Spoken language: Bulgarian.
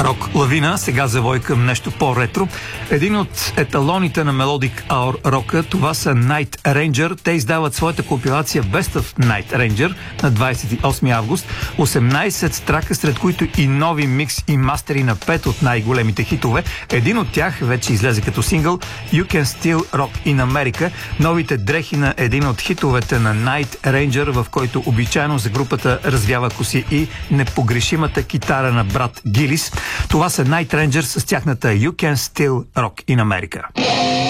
Рок лавина, сега завой към нещо по-ретро. Един от еталоните на Melodic Hour рока, това са Night Ranger. Те издават своята компилация Best of Night Ranger на 28 август. 18 трака, сред които и нови микс и мастери на 5 от най-големите хитове. Един от тях вече излезе като сингъл You Can Still Rock in America. Новите дрехи на един от хитовете на Night Ranger, в който обичайно за групата развява коси и непогрешимата китара на брат Гилис. Това са Night Rangers с тяхната You Can Still Rock in America.